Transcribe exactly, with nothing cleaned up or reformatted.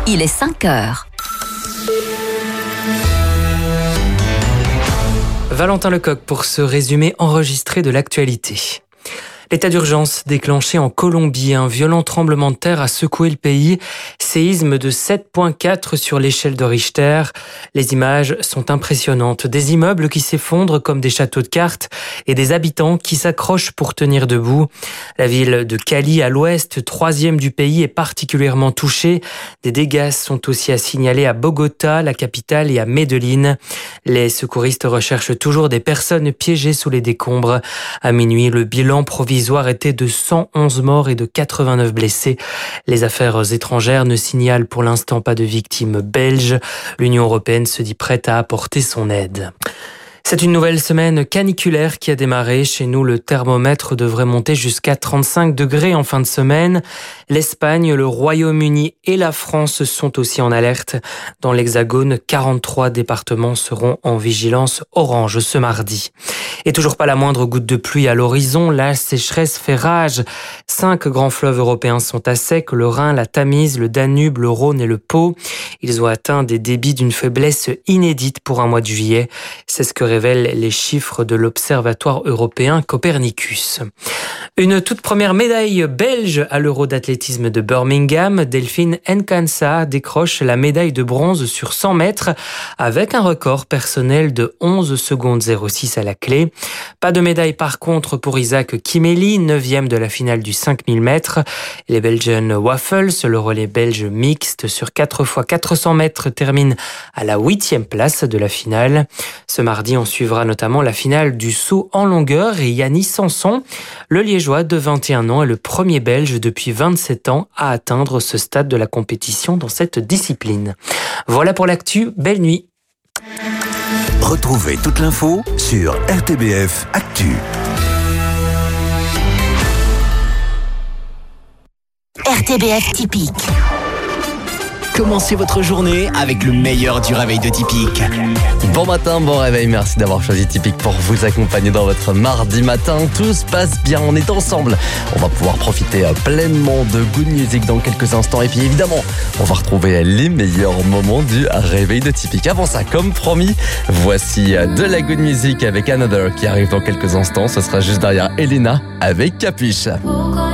Il est cinq heures. Valentin Lecoq pour ce résumé enregistré de l'actualité. L'état d'urgence déclenché en Colombie, un violent tremblement de terre a secoué le pays. Séisme de sept virgule quatre sur l'échelle de Richter. Les images sont impressionnantes. Des immeubles qui s'effondrent comme des châteaux de cartes et des habitants qui s'accrochent pour tenir debout. La ville de Cali, à l'ouest, troisième du pays, est particulièrement touchée. Des dégâts sont aussi à signaler à Bogota, la capitale, et à Medellín. Les secouristes recherchent toujours des personnes piégées sous les décombres. À minuit, le bilan provisoire était de cent onze morts et de quatre-vingt-neuf blessés. Les affaires étrangères ne signalent pour l'instant pas de victimes belges. L'Union européenne se dit prête à apporter son aide. C'est une nouvelle semaine caniculaire qui a démarré. Chez nous, le thermomètre devrait monter jusqu'à trente-cinq degrés en fin de semaine. L'Espagne, le Royaume-Uni et la France sont aussi en alerte. Dans l'Hexagone, quarante-trois départements seront en vigilance orange ce mardi. Et toujours pas la moindre goutte de pluie à l'horizon, la sécheresse fait rage. Cinq grands fleuves européens sont à sec, le Rhin, la Tamise, le Danube, le Rhône et le Pô. Ils ont atteint des débits d'une faiblesse inédite pour un mois de juillet. C'est ce que révèlent les chiffres de l'Observatoire européen Copernicus. Une toute première médaille belge à l'Euro d'athlétisme de Birmingham. Delphine Nkansa décroche la médaille de bronze sur cent mètres avec un record personnel de onze secondes zéro six à la clé. Pas de médaille par contre pour Isaac Kimeli, neuvième de la finale du cinq mille mètres. Les Belgian Waffles, le relais belge mixte sur quatre fois quatre cents mètres, termine à la huitième place de la finale. Ce mardi, on suivra notamment la finale du saut en longueur et Yannis Sanson. Le Liégeois de vingt et un ans est le premier Belge depuis vingt-sept ans à atteindre ce stade de la compétition dans cette discipline. Voilà pour l'actu, belle nuit. Retrouvez toute l'info sur R T B F Actu. R T B F typique. Commencez votre journée avec le meilleur du réveil de Typique. Bon matin, bon réveil, merci d'avoir choisi Typique pour vous accompagner dans votre mardi matin. Tout se passe bien, on est ensemble. On va pouvoir profiter pleinement de good music dans quelques instants. Et puis évidemment, on va retrouver les meilleurs moments du réveil de Typique. Avant ça, comme promis, voici de la good music avec Another qui arrive dans quelques instants. Ce sera juste derrière Elena avec Capuche.